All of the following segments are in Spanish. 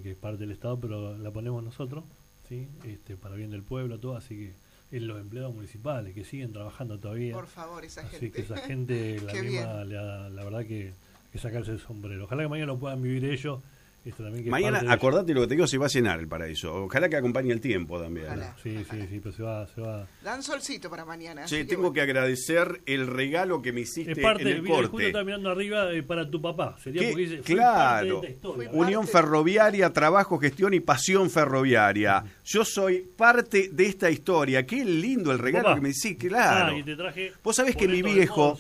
que es parte del Estado, pero la ponemos nosotros, ¿sí? Para bien del pueblo, todo, así que los empleados municipales que siguen trabajando todavía. Por favor, esa gente. Así que esa gente, la verdad que sacarse el sombrero. Ojalá que mañana lo puedan vivir ellos. También que mañana, acordate lo que te digo, se va a llenar el paraíso. Ojalá que acompañe el tiempo también. Ojalá, sí, pero se va. Dan solcito para mañana. Sí, tengo que agradecer el regalo que me hiciste en el corte. Justo está mirando arriba para tu papá. Sería porque dice, claro, Unión Ferroviaria, Trabajo, Gestión y Pasión Ferroviaria. Yo soy parte de esta historia. Qué lindo el regalo que me hiciste, claro. Y te traje. Vos sabés que mi viejo,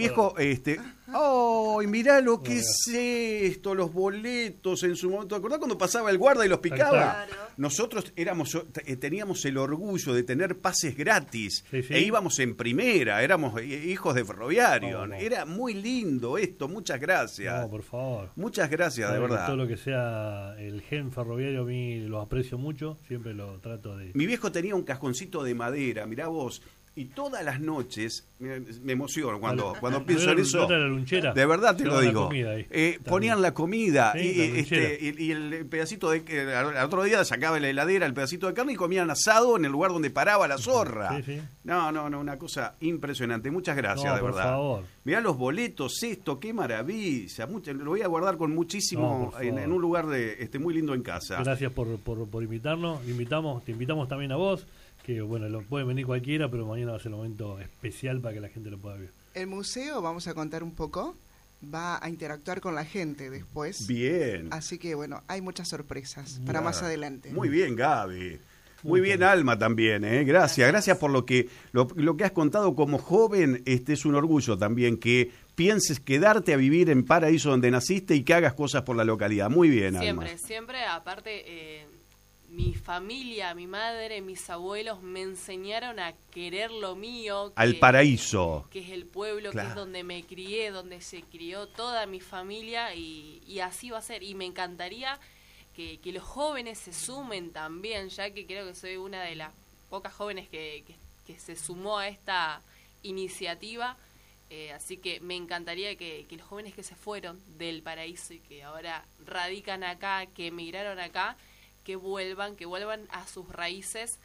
¡ay, mirá lo que es esto! Los boletos en su momento. ¿Te acordás cuando pasaba el guarda y los picaba? Claro. Nosotros teníamos el orgullo de tener pases gratis. Sí. E íbamos en primera, éramos hijos de Ferroviario. No. Era muy lindo esto, muchas gracias. No, por favor. Muchas gracias, de verdad. Todo lo que sea el gen ferroviario a mí lo aprecio mucho, siempre lo trato de... Mi viejo tenía un cajoncito de madera, mirá vos. Y todas las noches, me emociono cuando pienso en eso. De verdad te lo digo. Ponían la comida y el pedacito de... al otro día sacaba la heladera el pedacito de carne y comían asado en el lugar donde paraba la zorra. Sí. No, una cosa impresionante. Muchas gracias, de verdad. Por favor. Mirá los boletos, esto, qué maravilla. Lo voy a guardar con muchísimo en un lugar muy lindo en casa. Gracias por invitarnos. Te invitamos también a vos. Que bueno, puede venir cualquiera, pero mañana va a ser un momento especial para que la gente lo pueda ver. El museo, vamos a contar un poco, va a interactuar con la gente después. Bien. Así que bueno, hay muchas sorpresas para más adelante. Muy bien, Gaby. Muy bien, Alma, también. Gracias por lo que has contado como joven. Es un orgullo también que pienses quedarte a vivir en Paraíso donde naciste y que hagas cosas por la localidad. Muy bien, Alma. Siempre, aparte... mi familia, mi madre, mis abuelos me enseñaron a querer lo mío. Al paraíso. Que es el pueblo, claro. Que es donde me crié, donde se crió toda mi familia y así va a ser. Y me encantaría que los jóvenes se sumen también, ya que creo que soy una de las pocas jóvenes que se sumó a esta iniciativa. Así que me encantaría que los jóvenes que se fueron del paraíso y que ahora radican acá, que emigraron acá, que vuelvan a sus raíces,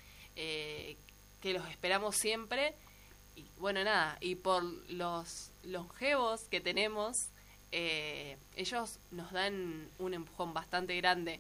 que los esperamos siempre. Y bueno, nada, y por los longevos que tenemos, ellos nos dan un empujón bastante grande.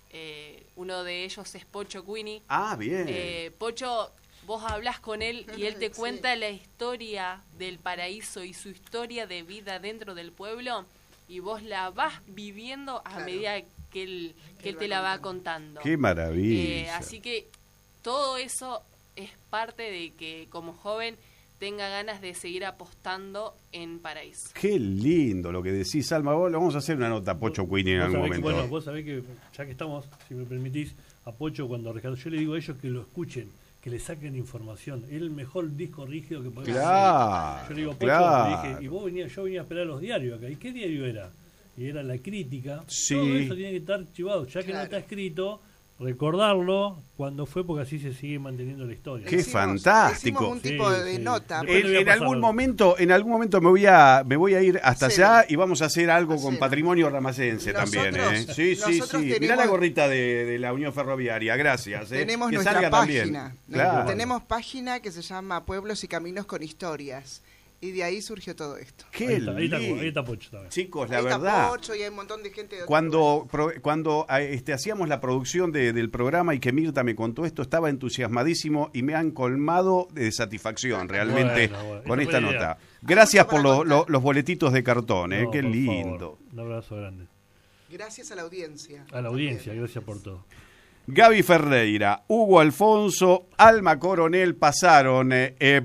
Uno de ellos es Pocho Quini. Ah, bien. Pocho, vos hablás con él y él te cuenta la historia del paraíso y su historia de vida dentro del pueblo, y vos la vas viviendo a medida que él te la va contando. ¡Qué maravilla! Así que todo eso es parte de que como joven tenga ganas de seguir apostando en Paraíso. ¡Qué lindo lo que decís, Alma! Vos, vamos a hacer una nota a Pocho Quini en algún momento. Bueno, vos sabés que, ya que estamos, si me permitís, a Pocho cuando rescato, yo le digo a ellos que lo escuchen, que le saquen información. Es el mejor disco rígido que podemos hacer. Yo le digo, Pocho, le dije, y yo venía a esperar los diarios acá. ¿Y qué diario era? Y era La Crítica. Sí. Todo eso tiene que estar archivado, ya que no está escrito, recordarlo cuando fue, porque así se sigue manteniendo la historia. ¡Qué fantástico! Hicimos un tipo de nota. En algún momento me voy a ir hasta allá y vamos a hacer algo con patrimonio ramacense también. Sí. Mirá la gorrita de la Unión Ferroviaria, gracias. Tenemos que nuestra página. Claro. Tenemos página que se llama Pueblos y Caminos con Historias. Y de ahí surgió todo esto. Ahí está Pocho también. Chicos, la ahí verdad. Está Pocho y hay un montón de gente de cuando hacíamos la producción del programa y que Mirta me contó esto, estaba entusiasmadísimo y me han colmado de satisfacción realmente con esta nota. Gracias por los boletitos de cartón, qué lindo. Favor. Un abrazo grande. Gracias a la audiencia. A la audiencia, gracias por todo. Gaby Ferreira, Hugo Alfonso, Alma Coronel pasaron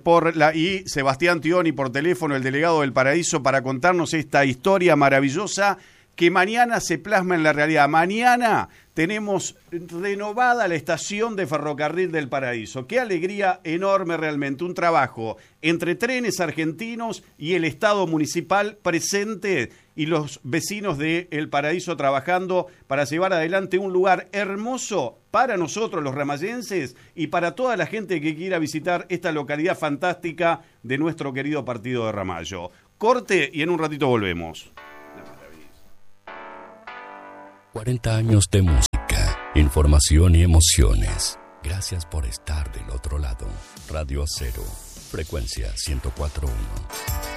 y Sebastián Tioni por teléfono, el delegado del Paraíso, para contarnos esta historia maravillosa que mañana se plasma en la realidad. Mañana tenemos renovada la estación de ferrocarril del Paraíso. Qué alegría enorme realmente, un trabajo entre Trenes Argentinos y el Estado municipal presente y los vecinos de El Paraíso trabajando para llevar adelante un lugar hermoso para nosotros los ramayenses y para toda la gente que quiera visitar esta localidad fantástica de nuestro querido partido de Ramallo. Corte y en un ratito volvemos. 40 años de música, Información y emociones. Gracias por estar del otro lado. Radio Cero, frecuencia 104.1.